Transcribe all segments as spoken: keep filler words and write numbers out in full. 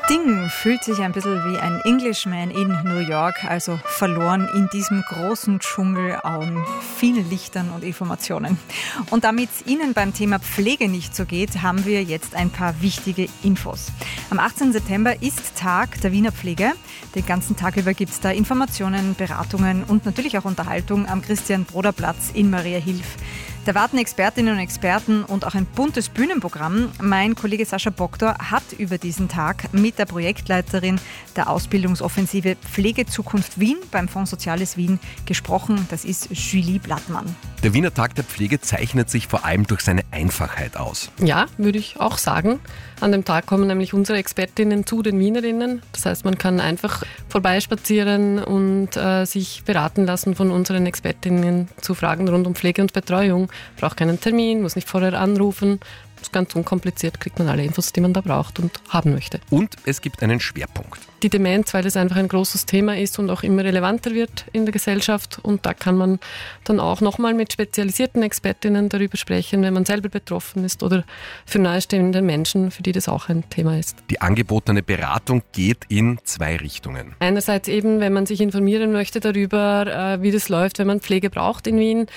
Ding fühlt sich ein bisschen wie ein Englishman in New York, also verloren in diesem großen Dschungel an vielen Lichtern und Informationen. Und damit es Ihnen beim Thema Pflege nicht so geht, haben wir jetzt ein paar wichtige Infos. Am achtzehnten September ist Tag der Wiener Pflege. Den ganzen Tag über gibt es da Informationen, Beratungen und natürlich auch Unterhaltung am Christian-Broder-Platz in Mariahilf. Da warten Expertinnen und Experten und auch ein buntes Bühnenprogramm. Mein Kollege Sascha Boktor hat über diesen Tag mit der Projektleiterin der Ausbildungsoffensive Pflegezukunft Wien beim Fonds Soziales Wien gesprochen. Das ist Julie Blattmann. Der Wiener Tag der Pflege zeichnet sich vor allem durch seine Einfachheit aus. Ja, würde ich auch sagen. An dem Tag kommen nämlich unsere Expertinnen zu den Wienerinnen. Das heißt, man kann einfach vorbeispazieren und äh, sich beraten lassen von unseren Expertinnen zu Fragen rund um Pflege und Betreuung. Braucht keinen Termin, muss nicht vorher anrufen. Das ist ganz unkompliziert, kriegt man alle Infos, die man da braucht und haben möchte. Und es gibt einen Schwerpunkt. Die Demenz, weil es einfach ein großes Thema ist und auch immer relevanter wird in der Gesellschaft. Und da kann man dann auch nochmal mit spezialisierten Expertinnen darüber sprechen, wenn man selber betroffen ist oder für nahestehende Menschen, für die das auch ein Thema ist. Die angebotene Beratung geht in zwei Richtungen. Einerseits eben, wenn man sich informieren möchte darüber, wie das läuft, wenn man Pflege braucht in Wien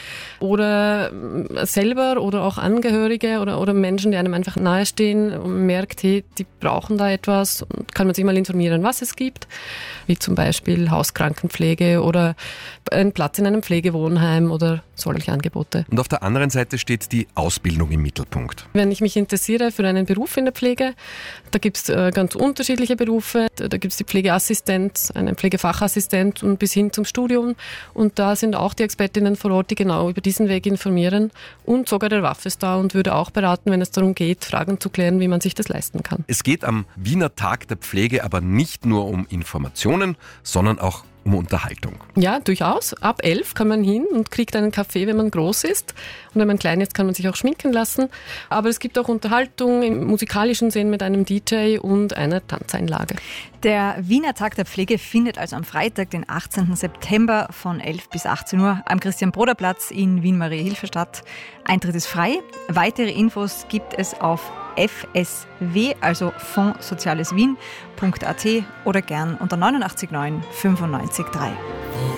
oder selber oder auch Angehörige oder, oder Menschen, die einem einfach nahestehen und merkt, hey, die brauchen da etwas, und kann man sich mal informieren, was es gibt, wie zum Beispiel Hauskrankenpflege oder ein Platz in einem Pflegewohnheim oder solche Angebote. Und auf der anderen Seite steht die Ausbildung im Mittelpunkt. Wenn ich mich interessiere für einen Beruf in der Pflege, da gibt es äh, ganz unterschiedliche Berufe. Da gibt es die Pflegeassistenz, einen Pflegefachassistent und bis hin zum Studium. Und da sind auch die Expertinnen vor Ort, die genau über diesen Weg informieren. Und sogar der W A F ist da und würde auch beraten, wenn es darum geht, Fragen zu klären, wie man sich das leisten kann. Es geht am Wiener Tag der Pflege aber nicht nur um Informationen, sondern auch um Unterhaltung. Ja, durchaus. Ab elf kann man hin und kriegt einen Kaffee, wenn man groß ist. Und wenn man klein ist, kann man sich auch schminken lassen. Aber es gibt auch Unterhaltung im musikalischen Sinn mit einem D J und einer Tanzeinlage. Der Wiener Tag der Pflege findet also am Freitag, den achtzehnten September von elf bis achtzehn Uhr am Christian-Broder-Platz in Wien-Mariahilf statt. Eintritt ist frei. Weitere Infos gibt es auf F S W, also Fonds Soziales Wien Punkt A T oder gern unter neunundachtzig neun fünfundneunzig drei.